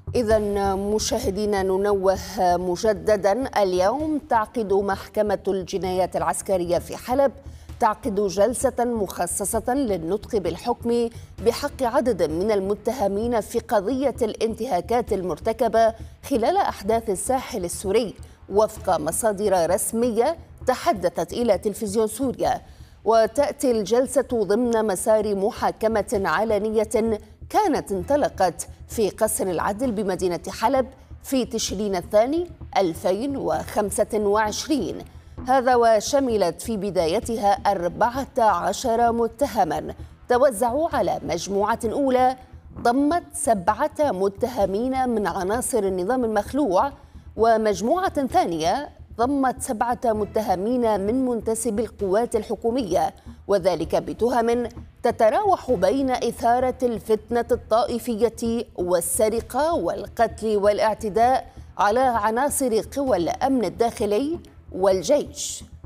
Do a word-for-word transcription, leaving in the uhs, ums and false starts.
إذا مشاهدينا ننوه مجددا، اليوم تعقد محكمة الجنايات العسكرية في حلب تعقد جلسة مخصصة للنطق بالحكم بحق عدد من المتهمين في قضية الانتهاكات المرتكبة خلال أحداث الساحل السوري وفق مصادر رسمية تحدثت إلى تلفزيون سوريا. وتأتي الجلسة ضمن مسار محاكمة علنية كانت انطلقت في قصر العدل بمدينة حلب في تشرين الثاني ألفين وخمسة وعشرين، هذا وشملت في بدايتها أربعة عشر متهما توزعوا على مجموعة أولى ضمت سبعة متهمين من عناصر النظام المخلوع، ومجموعة ثانية ضمت سبعة متهمين من منتسبي القوات الحكومية، وذلك بتهم تتراوح بين إثارة الفتنة الطائفية والسرقة والقتل والاعتداء على عناصر قوى الأمن الداخلي والجيش.